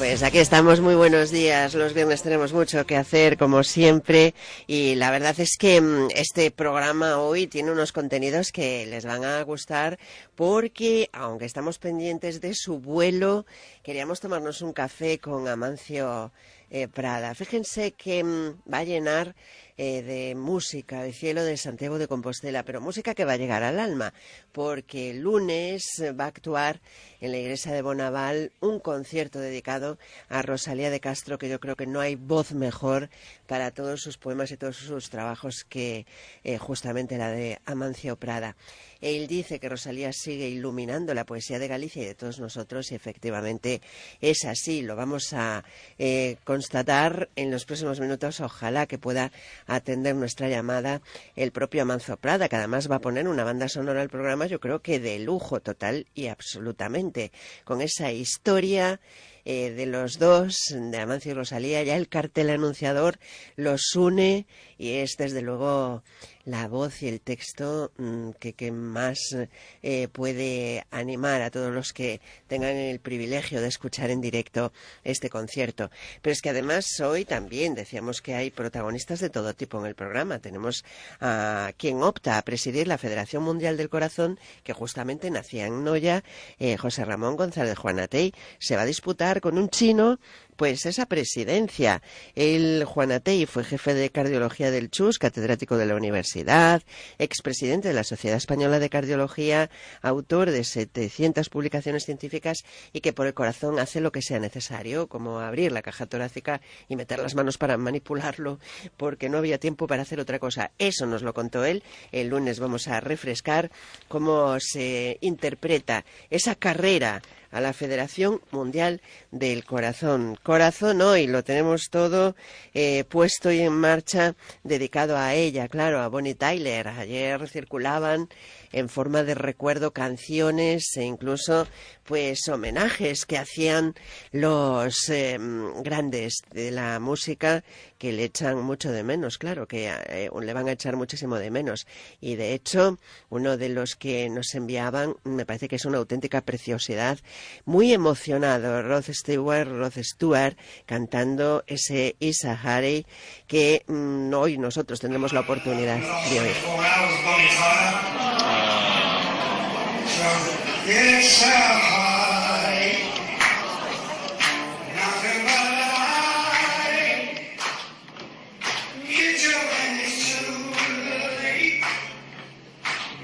Pues aquí estamos, muy buenos días. Los viernes tenemos mucho que hacer, como siempre, y la verdad es que este programa hoy tiene unos contenidos que les van a gustar porque, aunque estamos pendientes de su vuelo, queríamos tomarnos un café con Amancio Prada. Fíjense que va a llenar de música, de cielo de Santiago de Compostela, pero música que va a llegar al alma, porque el lunes va a actuar en la iglesia de Bonaval un concierto dedicado a Rosalía de Castro, que yo creo que no hay voz mejor para todos sus poemas y todos sus trabajos que justamente la de Amancio Prada. Él dice que Rosalía sigue iluminando la poesía de Galicia y de todos nosotros, y efectivamente es así. Lo vamos a constatar en los próximos minutos. Ojalá que pueda atender nuestra llamada el propio Amancio Prada, que además va a poner una banda sonora al programa, yo creo que de lujo total y absolutamente, con esa historia de los dos, de Amancio y Rosalía. Ya el cartel anunciador los une y es desde luego la voz y el texto que más puede animar a todos los que tengan el privilegio de escuchar en directo este concierto. Pero es que además hoy también decíamos que hay protagonistas de todo tipo en el programa. Tenemos a quien opta a presidir la Federación Mundial del Corazón, que justamente nacía en Noya, José Ramón González Juanatey. Se va a disputar con un chino pues esa presidencia. El Juanatey fue jefe de cardiología del CHUS, catedrático de la universidad, expresidente de la Sociedad Española de Cardiología, autor de 700 publicaciones científicas, y que por el corazón hace lo que sea necesario, como abrir la caja torácica y meter las manos para manipularlo, porque no había tiempo para hacer otra cosa. Eso nos lo contó él. El lunes vamos a refrescar cómo se interpreta esa carrera a la Federación Mundial del Corazón. Corazón hoy lo tenemos todo puesto y en marcha, dedicado a ella, claro, a Bonnie Tyler. Ayer circulaban en forma de recuerdo canciones e incluso pues homenajes que hacían los grandes de la música, que le echan mucho de menos, claro, que le van a echar muchísimo de menos. Y de hecho, uno de los que nos enviaban, me parece que es una auténtica preciosidad, muy emocionado, Rod Stewart, cantando ese Isa Harry, que hoy nosotros tendremos la oportunidad de oír. Yes,